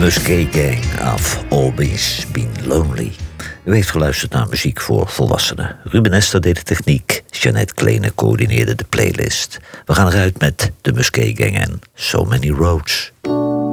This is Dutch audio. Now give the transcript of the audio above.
Muscat Gang, I've always been lonely. U heeft geluisterd naar muziek voor volwassenen. Ruben Ester deed de techniek. Jeanette Kleene coördineerde de playlist. We gaan eruit met de Muscat Gang en So Many Roads.